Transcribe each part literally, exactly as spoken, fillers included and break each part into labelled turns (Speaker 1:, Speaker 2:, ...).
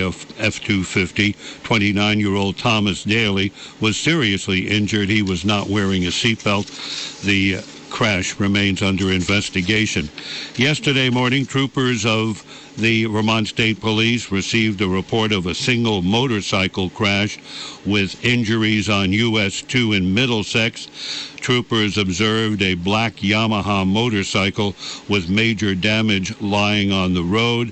Speaker 1: uh, F two fifty. twenty-nine-year-old Thomas Daly was seriously injured. He was not wearing a seatbelt. The uh, crash remains under investigation. Yesterday morning, troopers of the Vermont State Police received a report of a single motorcycle crash with injuries on U S two in Middlesex. Troopers observed a black Yamaha motorcycle with major damage lying on the road.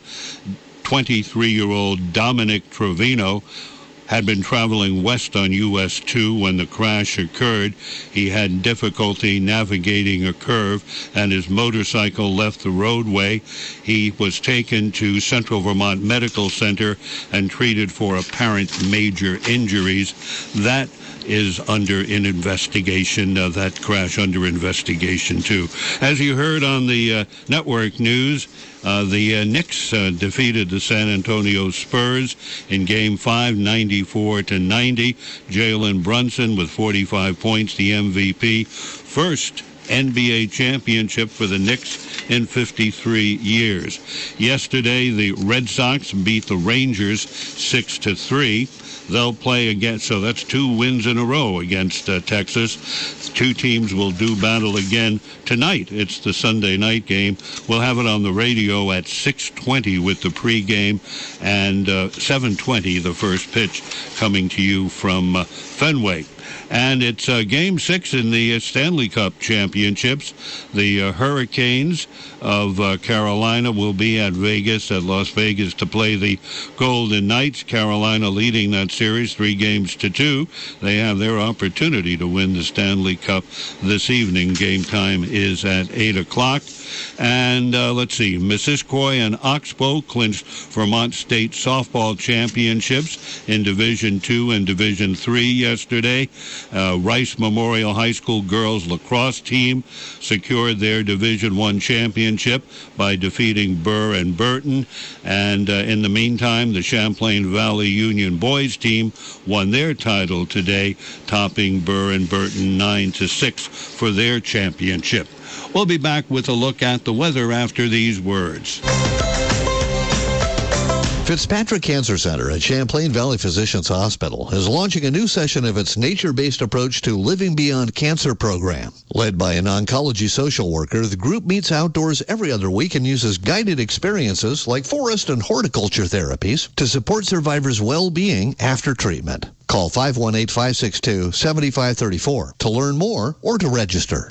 Speaker 1: twenty-three-year-old Dominic Trevino had been traveling west on U S two when the crash occurred. He had difficulty navigating a curve, and his motorcycle left the roadway. He was taken to Central Vermont Medical Center and treated for apparent major injuries. That is under an investigation, uh, that crash under investigation, too. As you heard on the uh, network news, Uh, the uh, Knicks uh, defeated the San Antonio Spurs in Game five, ninety-four to ninety. Jalen Brunson with forty-five points, the M V P. First N B A championship for the Knicks in fifty-three years. Yesterday, the Red Sox beat the Rangers six to three. They'll play again, so that's two wins in a row against uh, Texas. Two teams will do battle again tonight. It's the Sunday night game. We'll have it on the radio at six twenty with the pregame, and uh, seven twenty the first pitch coming to you from uh, Fenway. And it's uh, Game six in the uh, Stanley Cup Championships. The uh, Hurricanes of uh, Carolina will be at Vegas, at Las Vegas, to play the Golden Knights. Carolina leading that series three games to two. They have their opportunity to win the Stanley Cup this evening. Game time is at eight o'clock. And uh, let's see, Missisquoi and Oxbow clinched Vermont State softball championships in Division two and Division three yesterday. Uh, Rice Memorial High School girls lacrosse team secured their Division one championship by defeating Burr and Burton. And uh, in the meantime, the Champlain Valley Union boys team won their title today, topping Burr and Burton nine to six for their championship. We'll be back with a look at the weather after these words.
Speaker 2: Fitzpatrick Cancer Center at Champlain Valley Physicians Hospital is launching a new session of its nature-based approach to Living Beyond Cancer program. Led by an oncology social worker, the group meets outdoors every other week and uses guided experiences like forest and horticulture therapies to support survivors' well-being after treatment. Call five one eight, five six two, seven five three four to learn more or to register.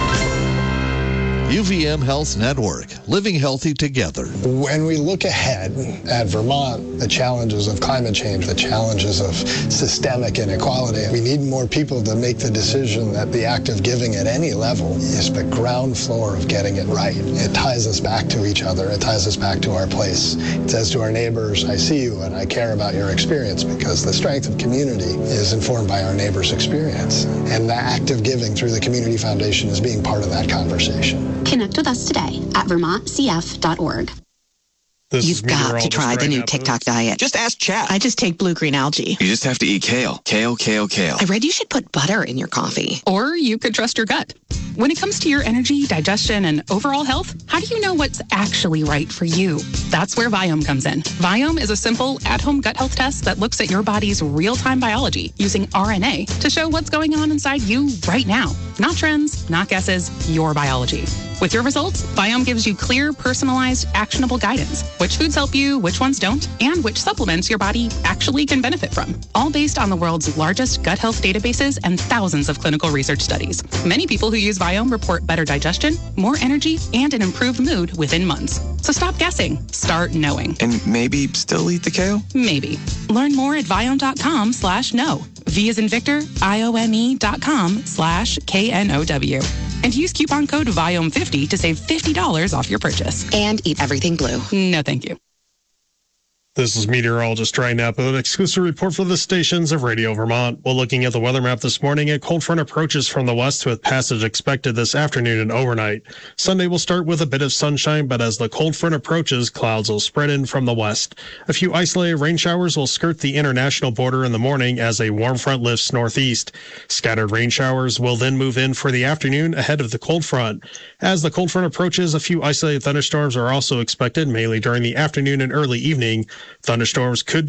Speaker 2: U V M Health Network, living healthy together.
Speaker 3: When we look ahead at Vermont, the challenges of climate change, the challenges of systemic inequality, we need more people to make the decision that the act of giving at any level is the ground floor of getting it right. It ties us back to each other. It ties us back to our place. It says to our neighbors, I see you and I care about your experience, because the strength of community is informed by our neighbors' experience. And the act of giving through the Community Foundation is being part of that conversation.
Speaker 4: Connect with us today at vermont c f dot org.
Speaker 5: This You've got to try the new TikTok diet.
Speaker 6: Just ask Chat.
Speaker 5: I just take blue-green algae.
Speaker 6: You just have to eat kale. Kale, kale, kale.
Speaker 5: I read you should put butter in your coffee.
Speaker 7: Or you could trust your gut. When it comes to your energy, digestion, and overall health, how do you know what's actually right for you? That's where Viome comes in. Viome is a simple, at-home gut health test that looks at your body's real-time biology using R N A to show what's going on inside you right now. Not trends, not guesses, your biology. With your results, Viome gives you clear, personalized, actionable guidance. Which foods help you, which ones don't, and which supplements your body actually can benefit from. All based on the world's largest gut health databases and thousands of clinical research studies. Many people who use Viome report better digestion, more energy, and an improved mood within months. So stop guessing. Start knowing.
Speaker 6: And maybe still eat the kale?
Speaker 7: Maybe. Learn more at viome.com slash no. V as in Victor, I O M E dot com slash K N O W. And use coupon code Viome fifty to save fifty dollars off your purchase.
Speaker 5: And eat everything blue.
Speaker 7: No, thank you.
Speaker 8: This is meteorologist Ryan Napa, an exclusive report for the stations of Radio Vermont. While looking at the weather map this morning, a cold front approaches from the west with passage expected this afternoon and overnight. Sunday will start with a bit of sunshine, but as the cold front approaches, clouds will spread in from the west. A few isolated rain showers will skirt the international border in the morning as a warm front lifts northeast. Scattered rain showers will then move in for the afternoon ahead of the cold front. As the cold front approaches, a few isolated thunderstorms are also expected, mainly during the afternoon and early evening. Thunderstorms could be